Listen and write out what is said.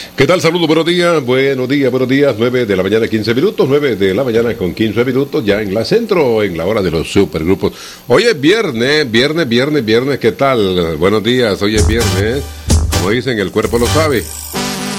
¿Qué tal? Saludos, buenos días, 9 de la mañana, 15 minutos, 9 de la mañana con 15 minutos, ya en la centro, en la hora de los supergrupos. Hoy es viernes, ¿qué tal? Buenos días, hoy es viernes, como dicen, el cuerpo lo sabe.